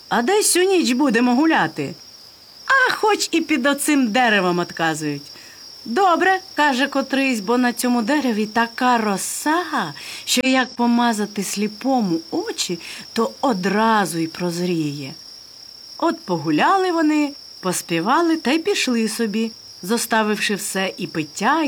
а де сю ніч будемо гуляти? А хоч і під оцим деревом, отказують. Добре, каже котрийсь, бо на цьому дереві така роса, що як помазати сліпому очі, то одразу й прозріє. От погуляли вони, поспівали та й пішли собі, зоставивши все і пиття,